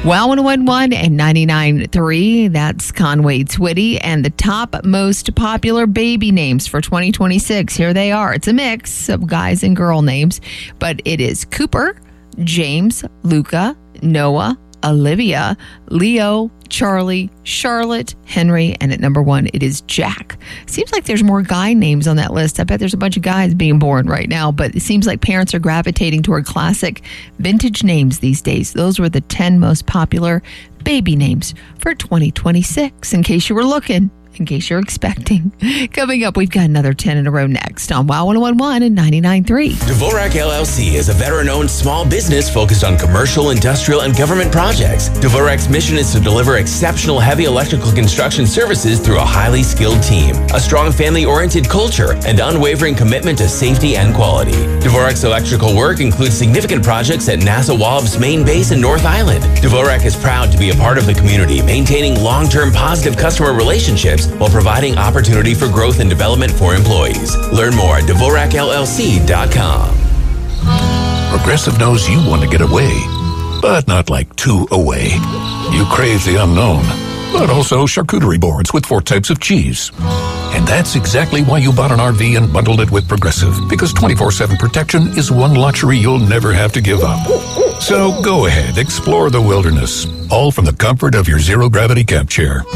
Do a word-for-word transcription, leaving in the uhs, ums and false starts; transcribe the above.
Wow one oh one point one and ninety-nine point three, that's Conway Twitty. And the top most popular baby names for twenty twenty-six, here they are. It's a mix of guys and girl names, but it is Cooper, James, Luca, Noah, Olivia, Leo, Charlie, Charlotte, Henry, and at number one, it is Jack. Seems like there's more guy names on that list. I bet there's a bunch of guys being born right now, but it seems like parents are gravitating toward classic vintage names these days. Those were the ten most popular baby names for twenty twenty-six, in case you were looking. In case you're expecting. Coming up, we've got another ten in a row next on Wow one oh one point one and ninety-nine point three. Dvorak L L C is a veteran-owned small business focused on commercial, industrial, and government projects. Dvorak's mission is to deliver exceptional heavy electrical construction services through a highly skilled team, a strong family-oriented culture, and unwavering commitment to safety and quality. Dvorak's electrical work includes significant projects at NASA Wallop's main base in North Island. Dvorak is proud to be a part of the community, maintaining long-term positive customer relationships while providing opportunity for growth and development for employees. Learn more at Dvorak L L C dot com. Progressive knows you want to get away, but not like too away. You crave the unknown, but also charcuterie boards with four types of cheese. And that's exactly why you bought an R V and bundled it with Progressive, because twenty-four seven protection is one luxury you'll never have to give up. So go ahead, explore the wilderness, all from the comfort of your zero-gravity camp chair.